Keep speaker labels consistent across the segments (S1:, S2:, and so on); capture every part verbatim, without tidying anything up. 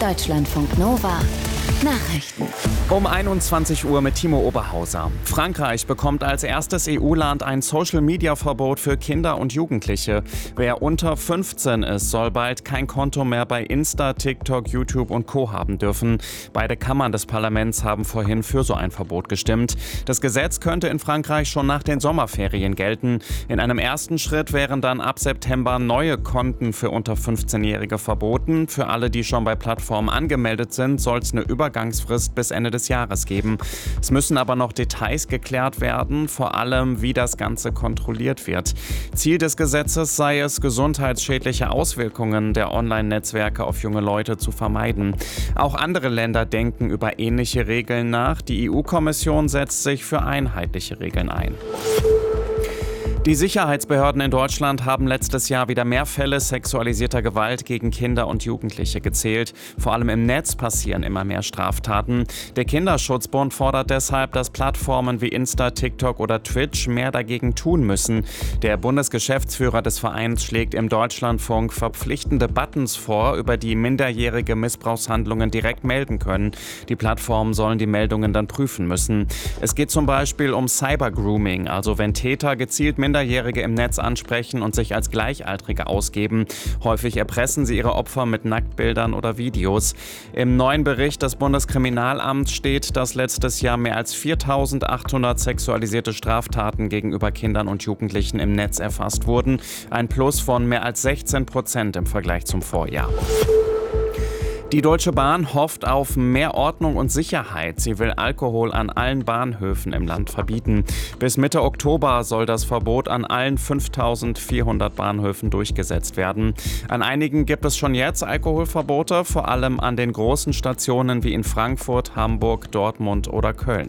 S1: Deutschlandfunk Nova Nachrichten.
S2: Um einundzwanzig Uhr mit Timo Oberhauser. Frankreich bekommt als erstes E U-Land ein Social-Media-Verbot für Kinder und Jugendliche. Wer unter fünfzehn ist, soll bald kein Konto mehr bei Insta, TikTok, YouTube und Co. haben dürfen. Beide Kammern des Parlaments haben vorhin für so ein Verbot gestimmt. Das Gesetz könnte in Frankreich schon nach den Sommerferien gelten. In einem ersten Schritt wären dann ab September neue Konten für unter fünfzehnjährige verboten. Für alle, die schon bei Plattformen angemeldet sind, soll es eine Übergangsfrist bis Ende des Jahres geben. Es müssen aber noch Details geklärt werden, vor allem wie das Ganze kontrolliert wird. Ziel des Gesetzes sei es, gesundheitsschädliche Auswirkungen der Online-Netzwerke auf junge Leute zu vermeiden. Auch andere Länder denken über ähnliche Regeln nach. Die E U-Kommission setzt sich für einheitliche Regeln ein. Die Sicherheitsbehörden in Deutschland haben letztes Jahr wieder mehr Fälle sexualisierter Gewalt gegen Kinder und Jugendliche gezählt. Vor allem im Netz passieren immer mehr Straftaten. Der Kinderschutzbund fordert deshalb, dass Plattformen wie Insta, TikTok oder Twitch mehr dagegen tun müssen. Der Bundesgeschäftsführer des Vereins schlägt im Deutschlandfunk verpflichtende Buttons vor, über die minderjährige Missbrauchshandlungen direkt melden können. Die Plattformen sollen die Meldungen dann prüfen müssen. Es geht zum Beispiel um Cybergrooming, also wenn Täter gezielt Minderjährige Minderjährige im Netz ansprechen und sich als Gleichaltrige ausgeben. Häufig erpressen sie ihre Opfer mit Nacktbildern oder Videos. Im neuen Bericht des Bundeskriminalamts steht, dass letztes Jahr mehr als viertausendachthundert sexualisierte Straftaten gegenüber Kindern und Jugendlichen im Netz erfasst wurden. Ein Plus von mehr als sechzehn Prozent im Vergleich zum Vorjahr. Die Deutsche Bahn hofft auf mehr Ordnung und Sicherheit. Sie will Alkohol an allen Bahnhöfen im Land verbieten. Bis Mitte Oktober soll das Verbot an allen fünftausendvierhundert Bahnhöfen durchgesetzt werden. An einigen gibt es schon jetzt Alkoholverbote, vor allem an den großen Stationen wie in Frankfurt, Hamburg, Dortmund oder Köln.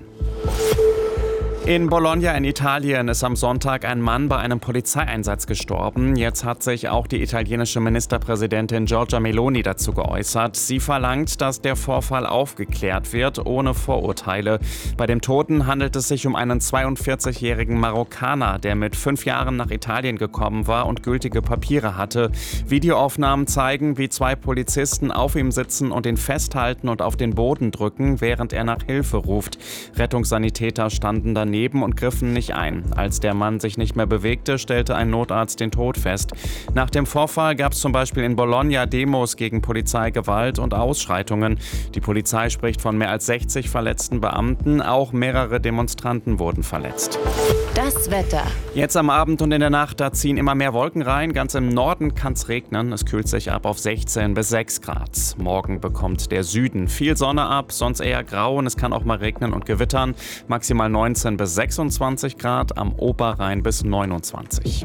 S2: In Bologna in Italien ist am Sonntag ein Mann bei einem Polizeieinsatz gestorben. Jetzt hat sich auch die italienische Ministerpräsidentin Giorgia Meloni dazu geäußert. Sie verlangt, dass der Vorfall aufgeklärt wird, ohne Vorurteile. Bei dem Toten handelt es sich um einen zweiundvierzigjährigen Marokkaner, der mit fünf Jahren nach Italien gekommen war und gültige Papiere hatte. Videoaufnahmen zeigen, wie zwei Polizisten auf ihm sitzen und ihn festhalten und auf den Boden drücken, während er nach Hilfe ruft. Rettungssanitäter standen daneben und griffen nicht ein. Als der Mann sich nicht mehr bewegte, stellte ein Notarzt den Tod fest. Nach dem Vorfall gab es zum Beispiel in Bologna Demos gegen Polizeigewalt und Ausschreitungen. Die Polizei spricht von mehr als sechzig verletzten Beamten. Auch mehrere Demonstranten wurden verletzt.
S1: Das Wetter.
S2: Jetzt am Abend und in der Nacht, da ziehen immer mehr Wolken rein. Ganz im Norden kann es regnen. Es kühlt sich ab auf sechzehn bis sechs Grad. Morgen bekommt der Süden viel Sonne ab, sonst eher grau und es kann auch mal regnen und gewittern. Maximal neunzehn bis sechsundzwanzig Grad, am Oberrhein bis neunundzwanzig.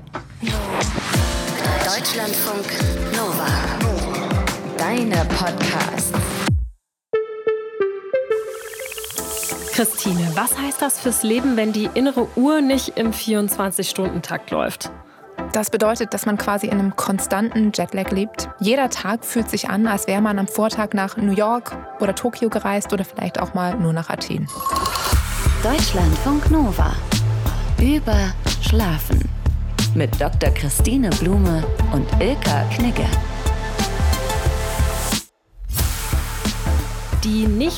S1: Deutschlandfunk Nova. Deine Podcasts.
S3: Christine, was heißt das fürs Leben, wenn die innere Uhr nicht im vierundzwanzig-Stunden-Takt läuft?
S4: Das bedeutet, dass man quasi in einem konstanten Jetlag lebt. Jeder Tag fühlt sich an, als wäre man am Vortag nach New York oder Tokio gereist oder vielleicht auch mal nur nach Athen.
S1: Deutschlandfunk Nova. Über Schlafen. Mit Doktor Christine Blume und Ilka Knigge.
S3: Die nicht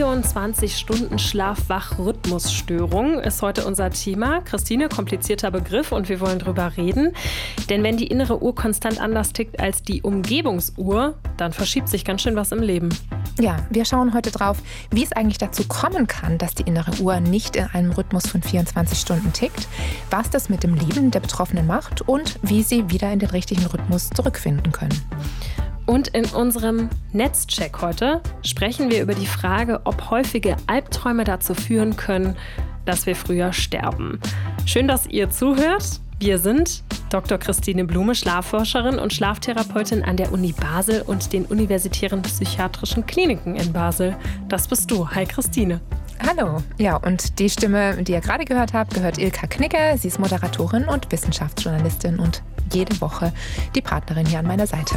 S3: vierundzwanzig-Stunden-Schlaf-Wach-Rhythmusstörung ist heute unser Thema. Christine, komplizierter Begriff und wir wollen drüber reden. Denn wenn die innere Uhr konstant anders tickt als die Umgebungsuhr, dann verschiebt sich ganz schön was im Leben.
S4: Ja, wir schauen heute drauf, wie es eigentlich dazu kommen kann, dass die innere Uhr nicht in einem Rhythmus von vierundzwanzig Stunden tickt, was das mit dem Leben der Betroffenen macht und wie sie wieder in den richtigen Rhythmus zurückfinden können.
S3: Und in unserem Netzcheck heute sprechen wir über die Frage, ob häufige Albträume dazu führen können, dass wir früher sterben. Schön, dass ihr zuhört. Wir sind Doktor Christine Blume, Schlafforscherin und Schlaftherapeutin an der Uni Basel und den universitären psychiatrischen Kliniken in Basel. Das bist du. Hi Christine.
S4: Hallo. Ja, und die Stimme, die ihr gerade gehört habt, gehört Ilka Knigge. Sie ist Moderatorin und Wissenschaftsjournalistin und jede Woche die Partnerin hier an meiner Seite.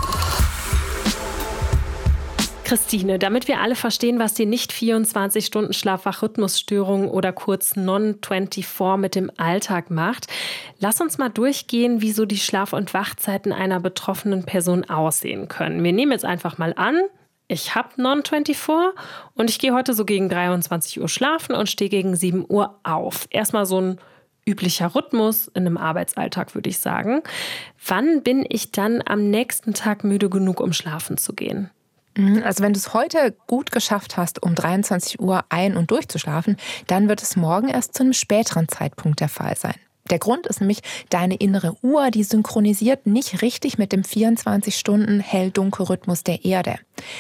S3: Christine, damit wir alle verstehen, was die nicht vierundzwanzig-Stunden-Schlaf-Wach-Rhythmusstörung oder kurz non vierundzwanzig mit dem Alltag macht, lass uns mal durchgehen, wie so die Schlaf- und Wachzeiten einer betroffenen Person aussehen können. Wir nehmen jetzt einfach mal an, ich habe Non vierundzwanzig und ich gehe heute so gegen dreiundzwanzig Uhr schlafen und stehe gegen sieben Uhr auf. Erstmal so ein üblicher Rhythmus in einem Arbeitsalltag, würde ich sagen. Wann bin ich dann am nächsten Tag müde genug, um schlafen zu gehen?
S4: Also wenn du es heute gut geschafft hast, um dreiundzwanzig Uhr ein- und durchzuschlafen, dann wird es morgen erst zu einem späteren Zeitpunkt der Fall sein. Der Grund ist nämlich, deine innere Uhr, die synchronisiert nicht richtig mit dem vierundzwanzig Stunden Hell-Dunkel-Rhythmus der Erde.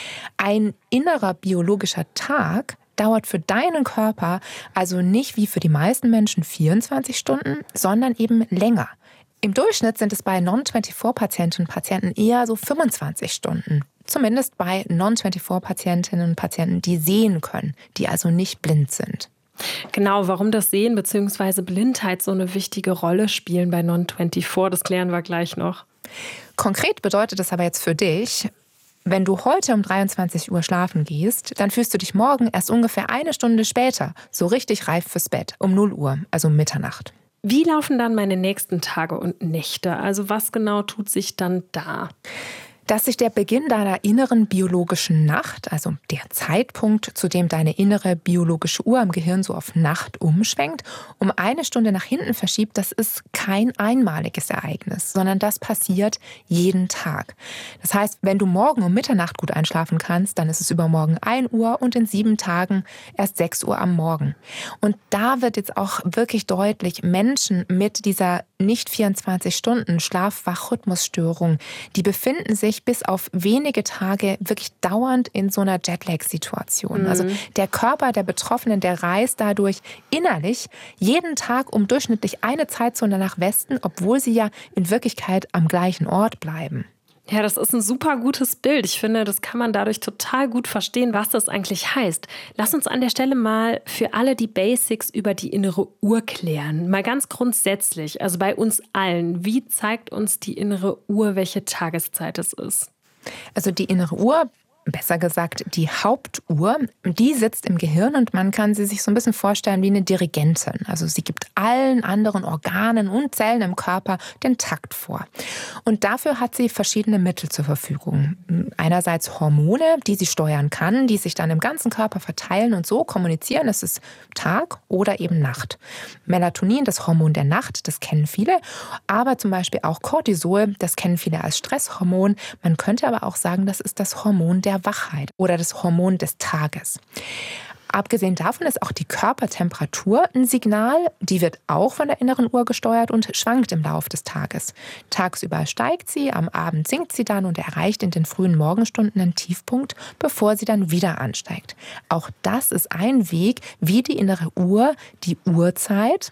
S4: Ein innerer biologischer Tag dauert für deinen Körper also nicht wie für die meisten Menschen vierundzwanzig Stunden, sondern eben länger. Im Durchschnitt sind es bei Non vierundzwanzig-Patientinnen und Patienten eher so fünfundzwanzig Stunden. Zumindest bei Non vierundzwanzig-Patientinnen und Patienten, die sehen können, die also nicht blind sind.
S3: Genau, warum das Sehen bzw. Blindheit so eine wichtige Rolle spielen bei Non vierundzwanzig, das klären wir gleich noch.
S4: Konkret bedeutet das aber jetzt für dich, wenn du heute um dreiundzwanzig Uhr schlafen gehst, dann fühlst du dich morgen erst ungefähr eine Stunde später so richtig reif fürs Bett, um null Uhr, also um Mitternacht.
S3: Wie laufen dann meine nächsten Tage und Nächte? Also was genau tut sich dann da?
S4: Dass sich der Beginn deiner inneren biologischen Nacht, also der Zeitpunkt, zu dem deine innere biologische Uhr im Gehirn so auf Nacht umschwenkt, um eine Stunde nach hinten verschiebt, das ist kein einmaliges Ereignis, sondern das passiert jeden Tag. Das heißt, wenn du morgen um Mitternacht gut einschlafen kannst, dann ist es übermorgen ein Uhr und in sieben Tagen erst sechs Uhr am Morgen. Und da wird jetzt auch wirklich deutlich, Menschen mit dieser nicht vierundzwanzig Stunden Schlaf-Wach-Rhythmusstörung, die befinden sich bis auf wenige Tage wirklich dauernd in so einer Jetlag-Situation. Mhm. Also der Körper der Betroffenen, der reist dadurch innerlich jeden Tag um durchschnittlich eine Zeitzone nach Westen, obwohl sie ja in Wirklichkeit am gleichen Ort bleiben.
S3: Ja, das ist ein super gutes Bild. Ich finde, das kann man dadurch total gut verstehen, was das eigentlich heißt. Lass uns an der Stelle mal für alle die Basics über die innere Uhr klären. Mal ganz grundsätzlich, also bei uns allen, wie zeigt uns die innere Uhr, welche Tageszeit es ist?
S4: Also die innere Uhr, besser gesagt die Hauptuhr, die sitzt im Gehirn und man kann sie sich so ein bisschen vorstellen wie eine Dirigentin. Also sie gibt allen anderen Organen und Zellen im Körper den Takt vor. Und dafür hat sie verschiedene Mittel zur Verfügung. Einerseits Hormone, die sie steuern kann, die sich dann im ganzen Körper verteilen und so kommunizieren, es ist Tag oder eben Nacht. Melatonin, das Hormon der Nacht, das kennen viele, aber zum Beispiel auch Cortisol, das kennen viele als Stresshormon. Man könnte aber auch sagen, das ist das Hormon der Wachheit oder das Hormon des Tages. Abgesehen davon ist auch die Körpertemperatur ein Signal. Die wird auch von der inneren Uhr gesteuert und schwankt im Laufe des Tages. Tagsüber steigt sie, am Abend sinkt sie dann und erreicht in den frühen Morgenstunden einen Tiefpunkt, bevor sie dann wieder ansteigt. Auch das ist ein Weg, wie die innere Uhr die Uhrzeit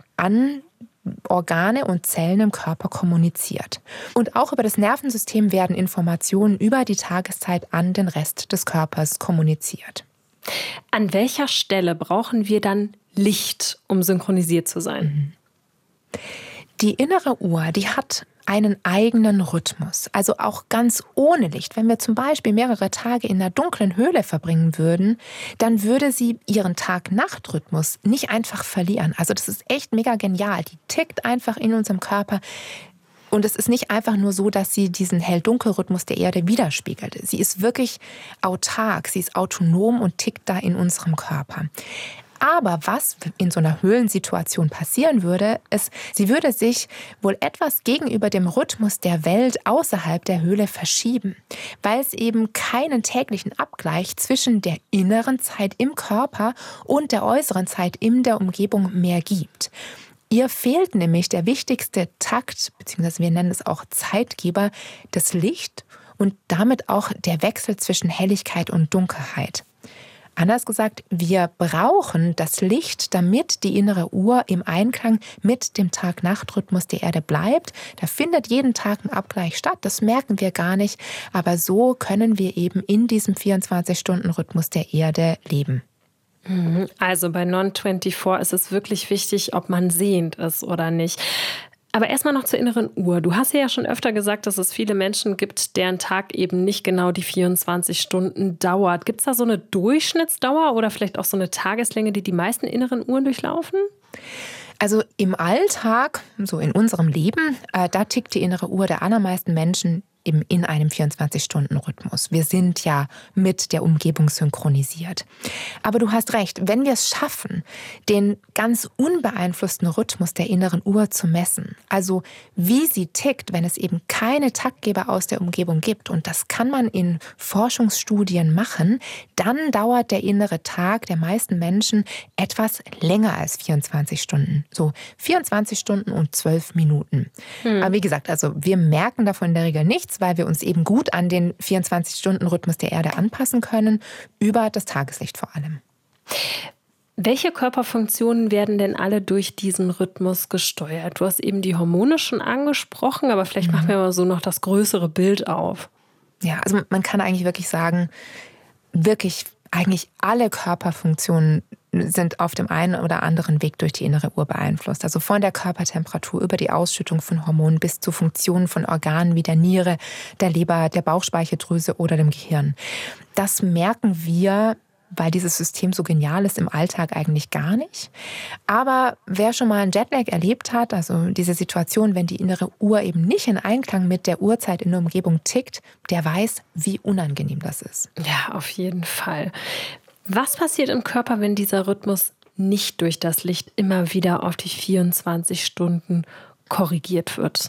S4: an Organe und Zellen im Körper kommuniziert. Und auch über das Nervensystem werden Informationen über die Tageszeit an den Rest des Körpers kommuniziert.
S3: An welcher Stelle brauchen wir dann Licht, um synchronisiert zu sein?
S4: Die innere Uhr, die hat einen eigenen Rhythmus, also auch ganz ohne Licht. Wenn wir zum Beispiel mehrere Tage in einer dunklen Höhle verbringen würden, dann würde sie ihren Tag-Nacht-Rhythmus nicht einfach verlieren. Also das ist echt mega genial. Die tickt einfach in unserem Körper. Und es ist nicht einfach nur so, dass sie diesen Hell-Dunkel-Rhythmus der Erde widerspiegelt. Sie ist wirklich autark, sie ist autonom und tickt da in unserem Körper. Aber was in so einer Höhlensituation passieren würde, ist, sie würde sich wohl etwas gegenüber dem Rhythmus der Welt außerhalb der Höhle verschieben, weil es eben keinen täglichen Abgleich zwischen der inneren Zeit im Körper und der äußeren Zeit in der Umgebung mehr gibt. Ihr fehlt nämlich der wichtigste Takt, beziehungsweise wir nennen es auch Zeitgeber, das Licht und damit auch der Wechsel zwischen Helligkeit und Dunkelheit. Anders gesagt, wir brauchen das Licht, damit die innere Uhr im Einklang mit dem Tag-Nacht-Rhythmus der Erde bleibt. Da findet jeden Tag ein Abgleich statt, das merken wir gar nicht. Aber so können wir eben in diesem vierundzwanzig-Stunden-Rhythmus der Erde leben.
S3: Also bei Non vierundzwanzig ist es wirklich wichtig, ob man sehend ist oder nicht. Aber erstmal noch zur inneren Uhr. Du hast ja schon öfter gesagt, dass es viele Menschen gibt, deren Tag eben nicht genau die vierundzwanzig Stunden dauert. Gibt es da so eine Durchschnittsdauer oder vielleicht auch so eine Tageslänge, die die meisten inneren Uhren durchlaufen?
S4: Also im Alltag, so in unserem Leben, äh, da tickt die innere Uhr der allermeisten Menschen eben in einem vierundzwanzig-Stunden-Rhythmus. Wir sind ja mit der Umgebung synchronisiert. Aber du hast recht, wenn wir es schaffen, den ganz unbeeinflussten Rhythmus der inneren Uhr zu messen, also wie sie tickt, wenn es eben keine Taktgeber aus der Umgebung gibt, und das kann man in Forschungsstudien machen, dann dauert der innere Tag der meisten Menschen etwas länger als vierundzwanzig Stunden. So vierundzwanzig Stunden und zwölf Minuten. Hm. Aber wie gesagt, also wir merken davon in der Regel nichts, weil wir uns eben gut an den vierundzwanzig-Stunden-Rhythmus der Erde anpassen können, über das Tageslicht vor allem.
S3: Welche Körperfunktionen werden denn alle durch diesen Rhythmus gesteuert? Du hast eben die Hormone schon angesprochen, aber vielleicht mhm. machen wir mal so noch das größere Bild auf.
S4: Ja, also man kann eigentlich wirklich sagen, wirklich eigentlich alle Körperfunktionen sind auf dem einen oder anderen Weg durch die innere Uhr beeinflusst. Also von der Körpertemperatur über die Ausschüttung von Hormonen bis zu Funktionen von Organen wie der Niere, der Leber, der Bauchspeicheldrüse oder dem Gehirn. Das merken wir, weil dieses System so genial ist, im Alltag eigentlich gar nicht. Aber wer schon mal einen Jetlag erlebt hat, also diese Situation, wenn die innere Uhr eben nicht in Einklang mit der Uhrzeit in der Umgebung tickt, der weiß, wie unangenehm das ist.
S3: Ja, auf jeden Fall. Was passiert im Körper, wenn dieser Rhythmus nicht durch das Licht immer wieder auf die vierundzwanzig Stunden korrigiert wird?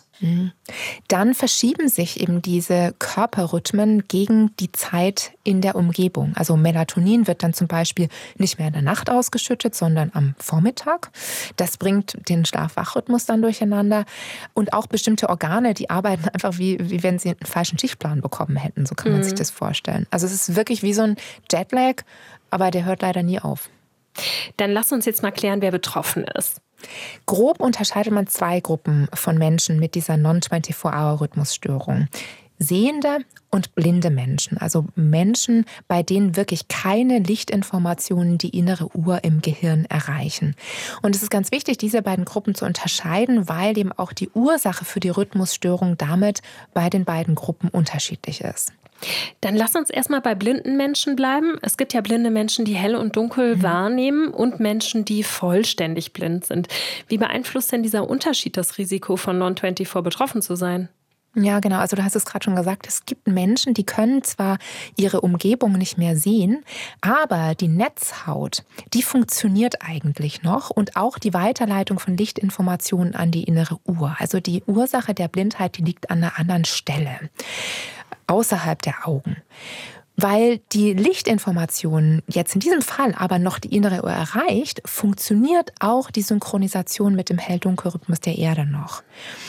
S4: Dann verschieben sich eben diese Körperrhythmen gegen die Zeit in der Umgebung. Also Melatonin wird dann zum Beispiel nicht mehr in der Nacht ausgeschüttet, sondern am Vormittag. Das bringt den Schlaf-Wach-Rhythmus dann durcheinander. Und auch bestimmte Organe, die arbeiten einfach wie, wie wenn sie einen falschen Schichtplan bekommen hätten. So kann man mhm. sich das vorstellen. Also es ist wirklich wie so ein Jetlag, aber der hört leider nie auf.
S3: Dann lass uns jetzt mal klären, wer betroffen ist.
S4: Grob unterscheidet man zwei Gruppen von Menschen mit dieser Non vierundzwanzig-Hour Rhythmusstörung. Sehende und blinde Menschen, also Menschen, bei denen wirklich keine Lichtinformationen die innere Uhr im Gehirn erreichen. Und es ist ganz wichtig, diese beiden Gruppen zu unterscheiden, weil eben auch die Ursache für die Rhythmusstörung damit bei den beiden Gruppen unterschiedlich ist.
S3: Dann lass uns erstmal bei blinden Menschen bleiben. Es gibt ja blinde Menschen, die hell und dunkel mhm. wahrnehmen, und Menschen, die vollständig blind sind. Wie beeinflusst denn dieser Unterschied das Risiko, von Non vierundzwanzig betroffen zu sein?
S4: Ja, genau. Also du hast es gerade schon gesagt, es gibt Menschen, die können zwar ihre Umgebung nicht mehr sehen, aber die Netzhaut, die funktioniert eigentlich noch, und auch die Weiterleitung von Lichtinformationen an die innere Uhr. Also die Ursache der Blindheit, die liegt an einer anderen Stelle, außerhalb der Augen. Weil die Lichtinformation jetzt in diesem Fall aber noch die innere Uhr erreicht, funktioniert auch die Synchronisation mit dem Hell-Dunkel-Rhythmus der Erde noch.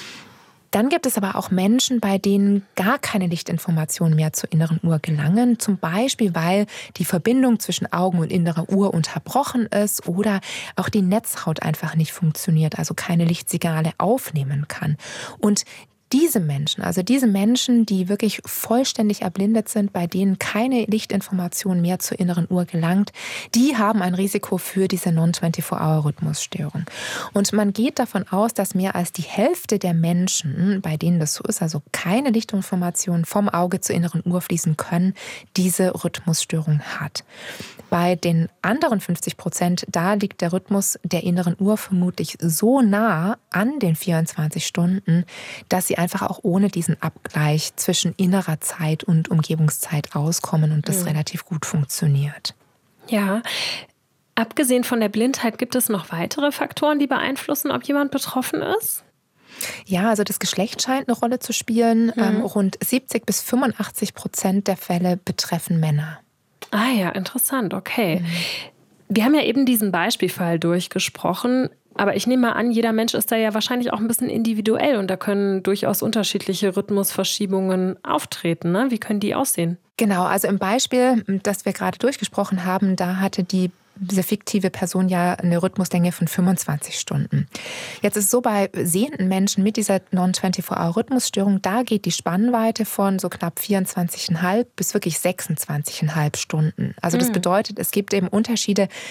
S4: Dann gibt es aber auch Menschen, bei denen gar keine Lichtinformationen mehr zur inneren Uhr gelangen. Zum Beispiel, weil die Verbindung zwischen Augen und innerer Uhr unterbrochen ist oder auch die Netzhaut einfach nicht funktioniert, also keine Lichtsignale aufnehmen kann. Und diese Menschen, also diese Menschen, die wirklich vollständig erblindet sind, bei denen keine Lichtinformation mehr zur inneren Uhr gelangt, die haben ein Risiko für diese Non vierundzwanzig-Hour Rhythmusstörung. Und man geht davon aus, dass mehr als die Hälfte der Menschen, bei denen das so ist, also keine Lichtinformationen vom Auge zur inneren Uhr fließen können, diese Rhythmusstörung hat. Bei den anderen fünfzig Prozent, da liegt der Rhythmus der inneren Uhr vermutlich so nah an den vierundzwanzig Stunden, dass sie einfach auch ohne diesen Abgleich zwischen innerer Zeit und Umgebungszeit auskommen und das mhm. relativ gut funktioniert.
S3: Ja, abgesehen von der Blindheit, gibt es noch weitere Faktoren, die beeinflussen, ob jemand betroffen ist?
S4: Ja, also das Geschlecht scheint eine Rolle zu spielen. Mhm. Ähm, rund siebzig bis fünfundachtzig Prozent der Fälle betreffen Männer.
S3: Ah ja, interessant, okay. Mhm. Wir haben ja eben diesen Beispielfall durchgesprochen, aber ich nehme mal an, jeder Mensch ist da ja wahrscheinlich auch ein bisschen individuell, und da können durchaus unterschiedliche Rhythmusverschiebungen auftreten, ne? Wie können die aussehen?
S4: Genau, also im Beispiel, das wir gerade durchgesprochen haben, da hatte die diese fiktive Person ja eine Rhythmuslänge von fünfundzwanzig Stunden. Jetzt ist es so, bei sehenden Menschen mit dieser Non vierundzwanzig-Hour Rhythmusstörung, da geht die Spannweite von so knapp vierundzwanzig Komma fünf bis wirklich sechsundzwanzig Komma fünf Stunden. Also das bedeutet, es gibt eben Unterschiede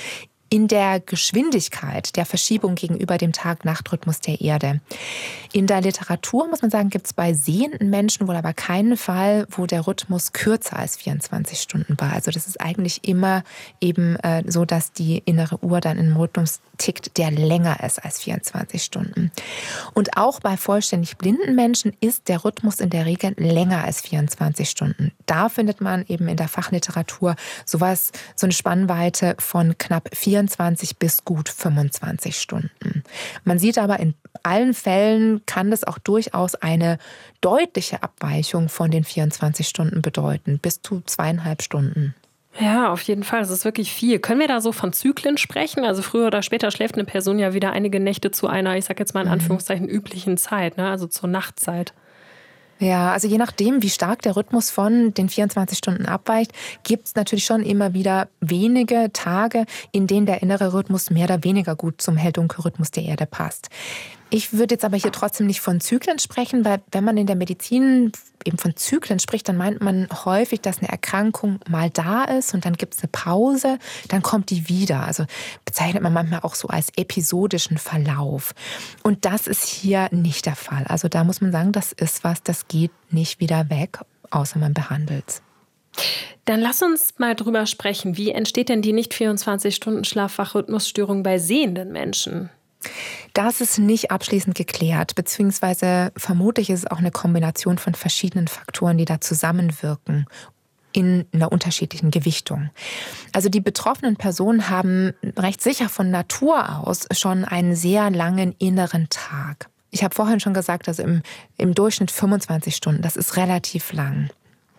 S4: in der Geschwindigkeit der Verschiebung gegenüber dem Tag-Nacht-Rhythmus der Erde. In der Literatur, muss man sagen, gibt es bei sehenden Menschen wohl aber keinen Fall, wo der Rhythmus kürzer als vierundzwanzig Stunden war. Also das ist eigentlich immer eben äh, so, dass die innere Uhr dann in einem Rhythmus tickt, der länger ist als vierundzwanzig Stunden. Und auch bei vollständig blinden Menschen ist der Rhythmus in der Regel länger als vierundzwanzig Stunden. Da findet man eben in der Fachliteratur sowas, so eine Spannweite von knapp vierundzwanzig bis gut fünfundzwanzig Stunden. Man sieht aber, in allen Fällen kann das auch durchaus eine deutliche Abweichung von den vierundzwanzig Stunden bedeuten, bis zu zweieinhalb Stunden.
S3: Ja, auf jeden Fall. Das ist wirklich viel. Können wir da so von Zyklen sprechen? Also früher oder später schläft eine Person ja wieder einige Nächte zu einer, ich sag jetzt mal in Anführungszeichen, üblichen Zeit, ne? Also zur Nachtzeit.
S4: Ja, also je nachdem, wie stark der Rhythmus von den vierundzwanzig Stunden abweicht, gibt es natürlich schon immer wieder wenige Tage, in denen der innere Rhythmus mehr oder weniger gut zum Hell-Dunkel-Rhythmus der Erde passt. Ich würde jetzt aber hier trotzdem nicht von Zyklen sprechen, weil wenn man in der Medizin eben von Zyklen spricht, dann meint man häufig, dass eine Erkrankung mal da ist und dann gibt es eine Pause, dann kommt die wieder. Also bezeichnet man manchmal auch so als episodischen Verlauf. Und das ist hier nicht der Fall. Also da muss man sagen, das ist was, das geht nicht wieder weg, außer man behandelt es.
S3: Dann lass uns mal drüber sprechen. Wie entsteht denn die nicht vierundzwanzig Stunden Schlaf-Wach-Rhythmusstörung bei sehenden Menschen?
S4: Das ist nicht abschließend geklärt, beziehungsweise vermutlich ist es auch eine Kombination von verschiedenen Faktoren, die da zusammenwirken in einer unterschiedlichen Gewichtung. Also die betroffenen Personen haben recht sicher von Natur aus schon einen sehr langen inneren Tag. Ich habe vorhin schon gesagt, also im, im Durchschnitt fünfundzwanzig Stunden, das ist relativ lang.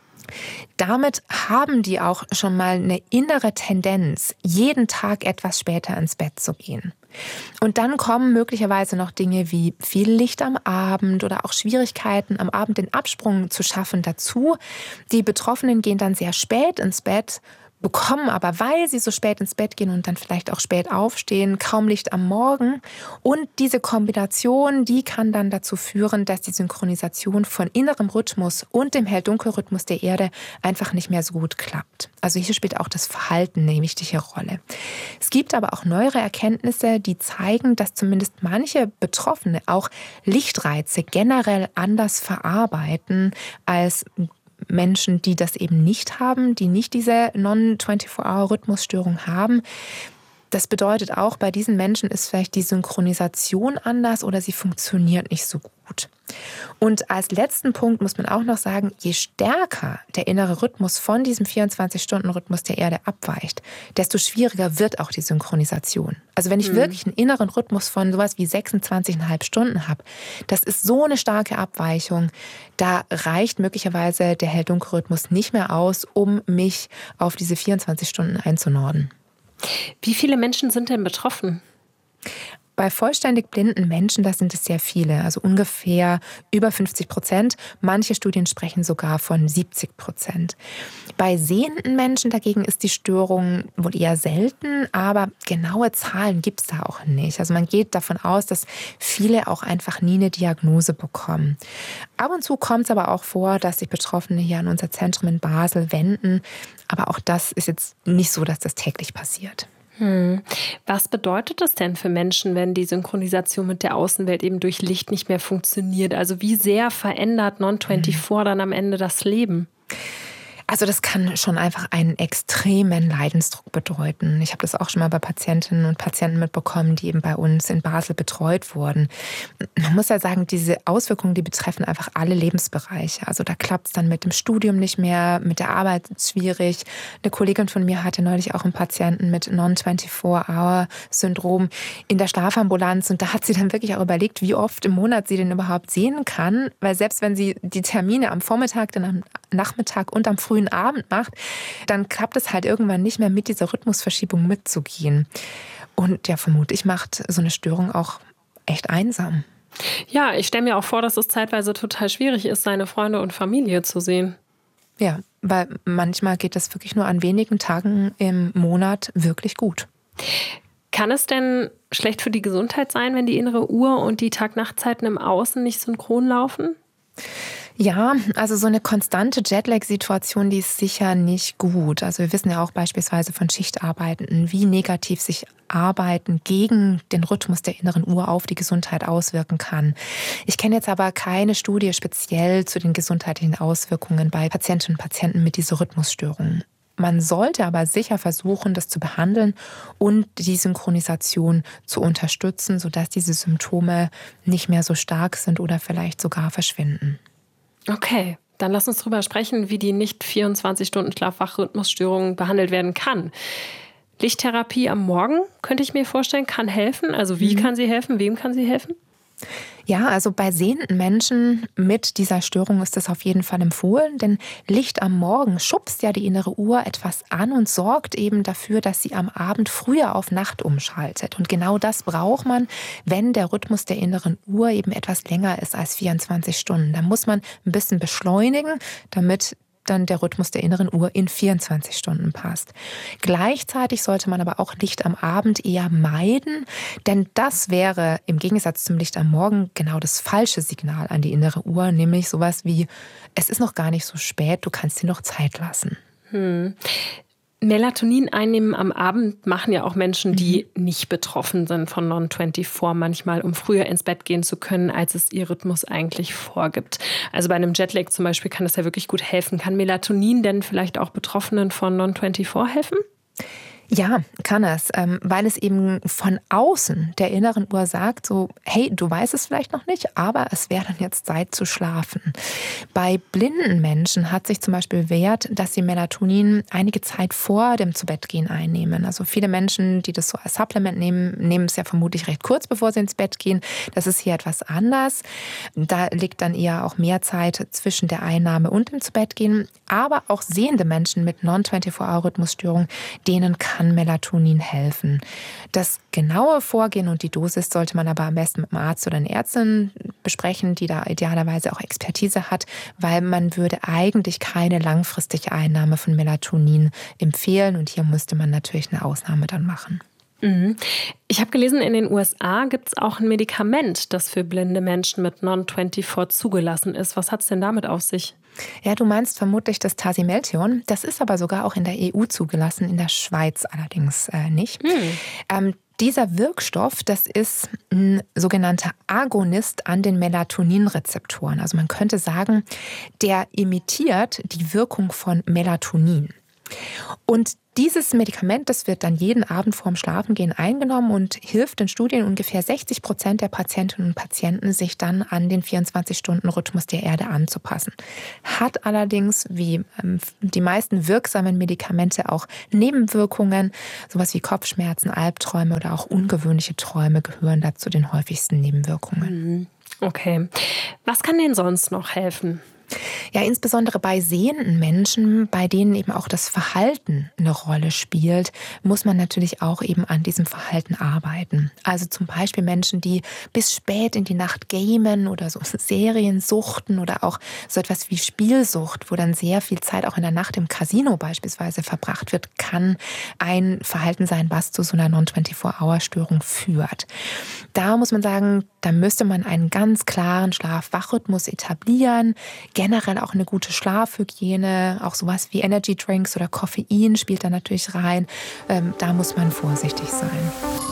S4: Damit haben die auch schon mal eine innere Tendenz, jeden Tag etwas später ins Bett zu gehen. Und dann kommen möglicherweise noch Dinge wie viel Licht am Abend oder auch Schwierigkeiten, am Abend den Absprung zu schaffen dazu. Die Betroffenen gehen dann sehr spät ins Bett, bekommen aber, weil sie so spät ins Bett gehen und dann vielleicht auch spät aufstehen, kaum Licht am Morgen. Und diese Kombination, die kann dann dazu führen, dass die Synchronisation von innerem Rhythmus und dem Hell-Dunkel-Rhythmus der Erde einfach nicht mehr so gut klappt. Also hier spielt auch das Verhalten eine wichtige Rolle. Es gibt aber auch neuere Erkenntnisse, die zeigen, dass zumindest manche Betroffene auch Lichtreize generell anders verarbeiten als Menschen, die das eben nicht haben, die nicht diese non vierundzwanzig Hour Rhythmusstörung haben. Das bedeutet auch, bei diesen Menschen ist vielleicht die Synchronisation anders oder sie funktioniert nicht so gut. Und als letzten Punkt muss man auch noch sagen, je stärker der innere Rhythmus von diesem vierundzwanzig Stunden Rhythmus der Erde abweicht, desto schwieriger wird auch die Synchronisation. Also wenn ich mhm. wirklich einen inneren Rhythmus von sowas wie sechsundzwanzig Komma fünf Stunden habe, das ist so eine starke Abweichung, da reicht möglicherweise der Hell-Dunkel-Rhythmus nicht mehr aus, um mich auf diese vierundzwanzig Stunden einzunorden.
S3: Wie viele Menschen sind denn betroffen?
S4: Bei vollständig blinden Menschen, das sind es sehr viele, also ungefähr über fünfzig Prozent. Manche Studien sprechen sogar von siebzig Prozent. Bei sehenden Menschen dagegen ist die Störung wohl eher selten, aber genaue Zahlen gibt es da auch nicht. Also man geht davon aus, dass viele auch einfach nie eine Diagnose bekommen. Ab und zu kommt es aber auch vor, dass sich Betroffene hier an unser Zentrum in Basel wenden. Aber auch das ist jetzt nicht so, dass das täglich passiert.
S3: Hm. Was bedeutet das denn für Menschen, wenn die Synchronisation mit der Außenwelt eben durch Licht nicht mehr funktioniert? Also wie sehr verändert non vierundzwanzig hm. dann am Ende das Leben?
S4: Also das kann schon einfach einen extremen Leidensdruck bedeuten. Ich habe das auch schon mal bei Patientinnen und Patienten mitbekommen, die eben bei uns in Basel betreut wurden. Man muss ja sagen, diese Auswirkungen, die betreffen einfach alle Lebensbereiche. Also da klappt es dann mit dem Studium nicht mehr, mit der Arbeit ist es schwierig. Eine Kollegin von mir hatte neulich auch einen Patienten mit non vierundzwanzig Hour Syndrom in der Schlafambulanz und da hat sie dann wirklich auch überlegt, wie oft im Monat sie den überhaupt sehen kann, weil selbst wenn sie die Termine am Vormittag, dann am Nachmittag und am frühen Abend macht, dann klappt es halt irgendwann nicht mehr mit dieser Rhythmusverschiebung mitzugehen. Und ja, vermutlich macht so eine Störung auch echt einsam.
S3: Ja, ich stelle mir auch vor, dass es zeitweise total schwierig ist, seine Freunde und Familie zu sehen.
S4: Ja, weil manchmal geht das wirklich nur an wenigen Tagen im Monat wirklich gut.
S3: Kann es denn schlecht für die Gesundheit sein, wenn die innere Uhr und die Tag-Nacht-Zeiten im Außen nicht synchron laufen?
S4: Ja, also so eine konstante Jetlag-Situation, die ist sicher nicht gut. Also wir wissen ja auch beispielsweise von Schichtarbeitenden, wie negativ sich Arbeiten gegen den Rhythmus der inneren Uhr auf die Gesundheit auswirken kann. Ich kenne jetzt aber keine Studie speziell zu den gesundheitlichen Auswirkungen bei Patientinnen und Patienten mit dieser Rhythmusstörung. Man sollte aber sicher versuchen, das zu behandeln und die Synchronisation zu unterstützen, sodass diese Symptome nicht mehr so stark sind oder vielleicht sogar verschwinden.
S3: Okay, dann lass uns drüber sprechen, wie die nicht vierundzwanzig Stunden Schlaf-Wach-Rhythmusstörung behandelt werden kann. Lichttherapie am Morgen, könnte ich mir vorstellen, kann helfen. Also wie mhm. kann sie helfen? Wem kann sie helfen?
S4: Ja, also bei sehenden Menschen mit dieser Störung ist das auf jeden Fall empfohlen, denn Licht am Morgen schubst ja die innere Uhr etwas an und sorgt eben dafür, dass sie am Abend früher auf Nacht umschaltet. Und genau das braucht man, wenn der Rhythmus der inneren Uhr eben etwas länger ist als vierundzwanzig Stunden. Da muss man ein bisschen beschleunigen, damit dann der Rhythmus der inneren Uhr in vierundzwanzig Stunden passt. Gleichzeitig sollte man aber auch Licht am Abend eher meiden, denn das wäre im Gegensatz zum Licht am Morgen genau das falsche Signal an die innere Uhr, nämlich sowas wie, es ist noch gar nicht so spät, du kannst dir noch Zeit lassen.
S3: Hm. Melatonin einnehmen am Abend machen ja auch Menschen, die mhm. nicht betroffen sind von Non vierundzwanzig manchmal, um früher ins Bett gehen zu können, als es ihr Rhythmus eigentlich vorgibt. Also bei einem Jetlag zum Beispiel kann das ja wirklich gut helfen. Kann Melatonin denn vielleicht auch Betroffenen von Non vierundzwanzig helfen?
S4: Ja, kann es, weil es eben von außen der inneren Uhr sagt, so, hey, du weißt es vielleicht noch nicht, aber es wäre dann jetzt Zeit zu schlafen. Bei blinden Menschen hat sich zum Beispiel bewährt, dass sie Melatonin einige Zeit vor dem Zubettgehen einnehmen. Also viele Menschen, die das so als Supplement nehmen, nehmen es ja vermutlich recht kurz, bevor sie ins Bett gehen. Das ist hier etwas anders. Da liegt dann eher auch mehr Zeit zwischen der Einnahme und dem Zubettgehen. Aber auch sehende Menschen mit Non vierundzwanzig-Rhythmusstörung, denen kann kann Melatonin helfen. Das genaue Vorgehen und die Dosis sollte man aber am besten mit einem Arzt oder einer Ärztin besprechen, die da idealerweise auch Expertise hat, weil man würde eigentlich keine langfristige Einnahme von Melatonin empfehlen und hier müsste man natürlich eine Ausnahme dann machen.
S3: Ich habe gelesen, in den U S A gibt es auch ein Medikament, das für blinde Menschen mit Non vierundzwanzig zugelassen ist. Was hat es denn damit auf sich?
S4: Ja, du meinst vermutlich das Tasimelteon. Das ist aber sogar auch in der E U zugelassen, in der Schweiz allerdings äh, nicht. Hm. Ähm, Dieser Wirkstoff, das ist ein sogenannter Agonist an den Melatoninrezeptoren. Also man könnte sagen, der imitiert die Wirkung von Melatonin. Und dieses Medikament, das wird dann jeden Abend vorm Schlafengehen eingenommen und hilft in Studien ungefähr sechzig Prozent der Patientinnen und Patienten, sich dann an den vierundzwanzig-Stunden-Rhythmus der Erde anzupassen. Hat allerdings, wie ähm, die meisten wirksamen Medikamente, auch Nebenwirkungen. Sowas wie Kopfschmerzen, Albträume oder auch ungewöhnliche Träume gehören da zu den häufigsten Nebenwirkungen.
S3: Okay. Was kann denn sonst noch helfen?
S4: Ja, insbesondere bei sehenden Menschen, bei denen eben auch das Verhalten eine Rolle spielt, muss man natürlich auch eben an diesem Verhalten arbeiten. Also zum Beispiel Menschen, die bis spät in die Nacht gamen oder so Serien suchten oder auch so etwas wie Spielsucht, wo dann sehr viel Zeit auch in der Nacht im Casino beispielsweise verbracht wird, kann ein Verhalten sein, was zu so einer Non vierundzwanzig-Hour-Störung führt. Da muss man sagen, da müsste man einen ganz klaren Schlaf-Wach-Rhythmus etablieren. Generell auch eine gute Schlafhygiene, auch sowas wie Energy Drinks oder Koffein spielt da natürlich rein. Ähm, da muss man vorsichtig sein.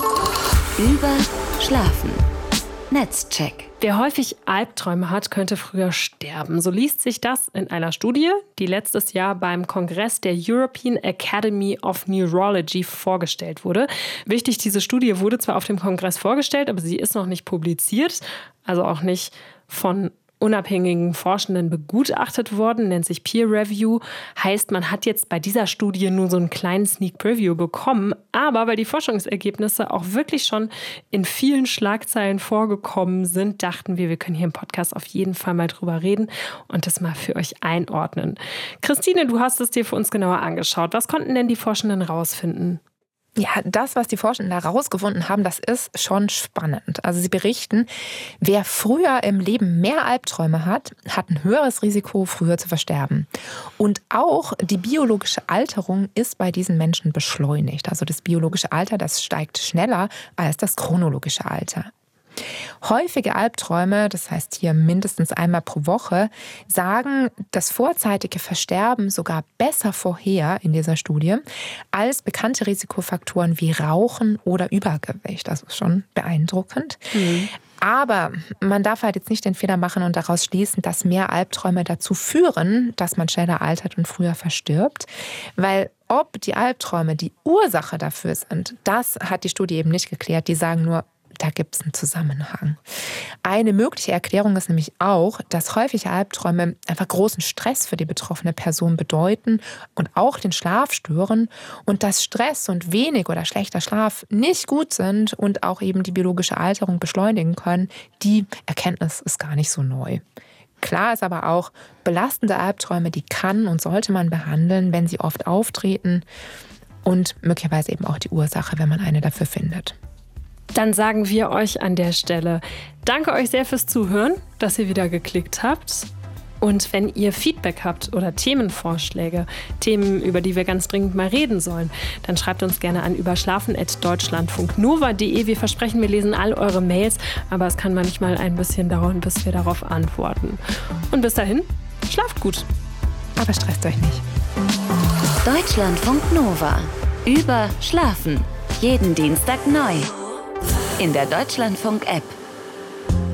S1: Über Schlafen. Netzcheck.
S3: Wer häufig Albträume hat, könnte früher sterben. So liest sich das in einer Studie, die letztes Jahr beim Kongress der European Academy of Neurology vorgestellt wurde. Wichtig, diese Studie wurde zwar auf dem Kongress vorgestellt, aber sie ist noch nicht publiziert, also auch nicht von unabhängigen Forschenden begutachtet worden, nennt sich Peer Review. Heißt, man hat jetzt bei dieser Studie nur so einen kleinen Sneak Preview bekommen. Aber weil die Forschungsergebnisse auch wirklich schon in vielen Schlagzeilen vorgekommen sind, dachten wir, wir können hier im Podcast auf jeden Fall mal drüber reden und das mal für euch einordnen. Christine, du hast es dir für uns genauer angeschaut. Was konnten denn die Forschenden rausfinden?
S4: Ja, das, was die Forschenden da rausgefunden haben, das ist schon spannend. Also sie berichten, wer früher im Leben mehr Albträume hat, hat ein höheres Risiko, früher zu versterben. Und auch die biologische Alterung ist bei diesen Menschen beschleunigt. Also das biologische Alter, das steigt schneller als das chronologische Alter. Häufige Albträume, das heißt hier mindestens einmal pro Woche, sagen das vorzeitige Versterben sogar besser vorher in dieser Studie als bekannte Risikofaktoren wie Rauchen oder Übergewicht. Das ist schon beeindruckend. Mhm. Aber man darf halt jetzt nicht den Fehler machen und daraus schließen, dass mehr Albträume dazu führen, dass man schneller altert und früher verstirbt. Weil ob die Albträume die Ursache dafür sind, das hat die Studie eben nicht geklärt. Die sagen nur, da gibt es einen Zusammenhang. Eine mögliche Erklärung ist nämlich auch, dass häufige Albträume einfach großen Stress für die betroffene Person bedeuten und auch den Schlaf stören und dass Stress und wenig oder schlechter Schlaf nicht gut sind und auch eben die biologische Alterung beschleunigen können. Die Erkenntnis ist gar nicht so neu. Klar ist aber auch, belastende Albträume, die kann und sollte man behandeln, wenn sie oft auftreten und möglicherweise eben auch die Ursache, wenn man eine dafür findet.
S3: Dann sagen wir euch an der Stelle danke euch sehr fürs Zuhören, dass ihr wieder geklickt habt. Und wenn ihr Feedback habt oder Themenvorschläge, Themen, über die wir ganz dringend mal reden sollen, dann schreibt uns gerne an überschlafen at deutschlandfunknova punkt de. Wir versprechen, wir lesen all eure Mails, aber es kann manchmal ein bisschen dauern, bis wir darauf antworten. Und bis dahin, schlaft gut.
S4: Aber stresst euch nicht.
S1: Deutschlandfunk Nova. Überschlafen. Jeden Dienstag neu. In der Deutschlandfunk-App.